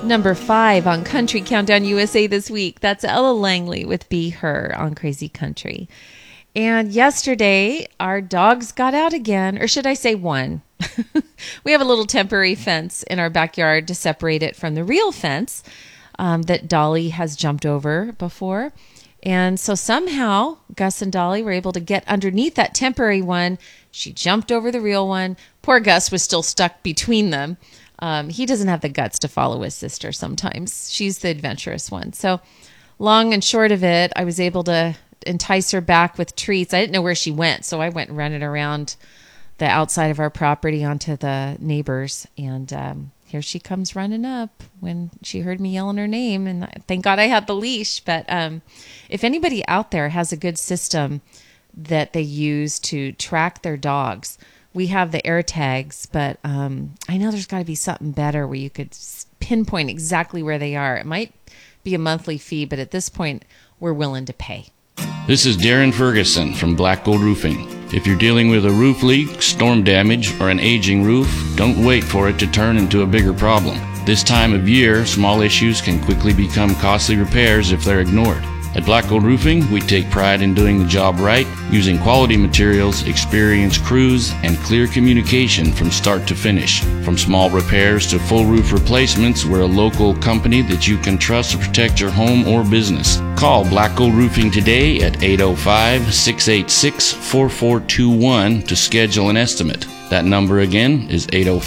Number 5 on Country Countdown USA this week. That's Ella Langley with Be Her on Crazy Country. And yesterday, our dogs got out again, or should I say one. We have a little temporary fence in our backyard to separate it from the real fence that Dolly has jumped over before. And so somehow Gus and Dolly were able to get underneath that temporary one. She jumped over the real one. Poor Gus was still stuck between them. He doesn't have the guts to follow his sister sometimes. She's the adventurous one. So long and short of it, I was able to entice her back with treats. I didn't know where she went, so I went running around the outside of our property onto the neighbors. And here she comes running up when she heard me yelling her name. And thank God I had the leash. But if anybody out there has a good system that they use to track their dogs, we have the air tags, but I know there's got to be something better where you could pinpoint exactly where they are. It might be a monthly fee, but at this point, we're willing to pay. This is Darren Ferguson from Black Gold Roofing. If you're dealing with a roof leak, storm damage, or an aging roof, don't wait for it to turn into a bigger problem. This time of year, small issues can quickly become costly repairs if they're ignored. At Black Gold Roofing, we take pride in doing the job right, using quality materials, experienced crews, and clear communication from start to finish. From small repairs to full roof replacements, we're a local company that you can trust to protect your home or business. Call Black Gold Roofing today at 805-686-4421 to schedule an estimate. That number again is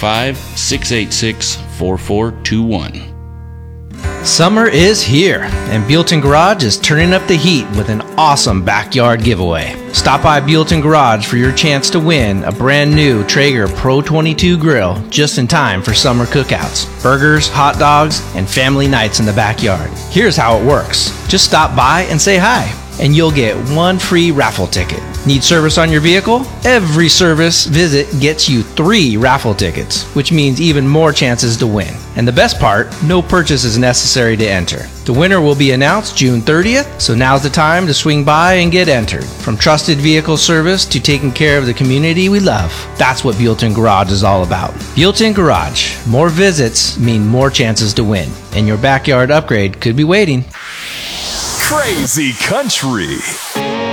805-686-4421. Summer is here, and Buellton Garage is turning up the heat with an awesome backyard giveaway. Stop by Buellton Garage for your chance to win a brand new Traeger Pro 22 grill just in time for summer cookouts, burgers, hot dogs, and family nights in the backyard. Here's how it works. Just stop by and say hi, and you'll get one free raffle ticket. Need service on your vehicle? Every service visit gets you 3 raffle tickets, which means even more chances to win. And the best part, no purchase is necessary to enter. The winner will be announced June 30th, so now's the time to swing by and get entered. From trusted vehicle service to taking care of the community we love, that's what Buellton Garage is all about. Buellton Garage. More visits mean more chances to win, and your backyard upgrade could be waiting. Crazy Country.